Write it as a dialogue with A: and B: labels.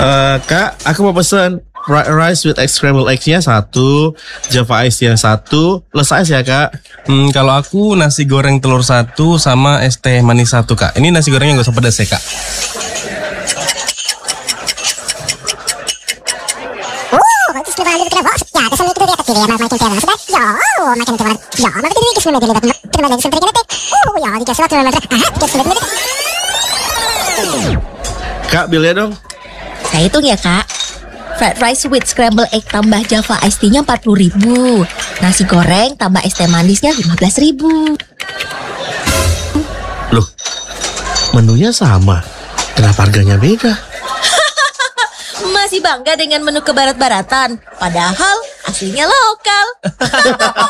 A: Kak, aku mau pesen fried rice with egg scrambled eggs-nya satu, Java Ice-nya satu, less ice ya kak.
B: Kalau aku nasi goreng telur satu sama es teh manis satu kak. Ini nasi gorengnya gak usah pedas ya kak.
A: Kak, bilnya dong.
C: Saya hitung ya kak. Fried rice with scramble egg tambah Java iced tea-nya 40.000. Nasi goreng tambah es teh manisnya 15.000.
A: Loh, menunya sama. Kenapa harganya beda?
C: Masih bangga dengan menu kebarat-baratan, padahal aslinya lokal.